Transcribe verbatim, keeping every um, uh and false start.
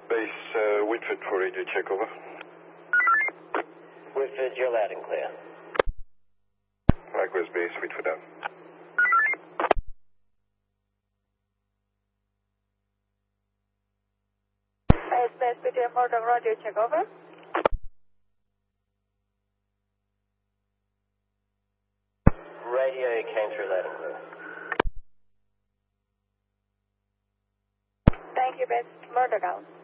Base uh, Whitford for radio check, over. Whitford, you're loud and clear. Likewise, base Whitford out. Base, base, Whitford, Murdoch, radio check, over. Radio came through loud and clear. Thank you, base, Murdoch out.